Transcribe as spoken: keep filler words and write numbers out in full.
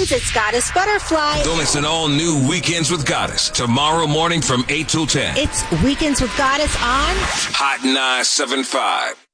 weekends, it's Goddess Butterfly. Don't miss an all-new Weekends with Goddess tomorrow morning from eight till ten. It's Weekends with Goddess on Hot nine seven five.